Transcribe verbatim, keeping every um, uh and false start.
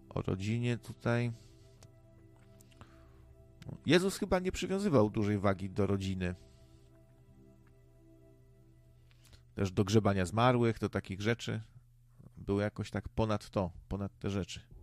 o rodzinie tutaj. Jezus chyba nie przywiązywał dużej wagi do rodziny. Też do grzebania zmarłych, do takich rzeczy. Był jakoś tak ponad to, ponad te rzeczy.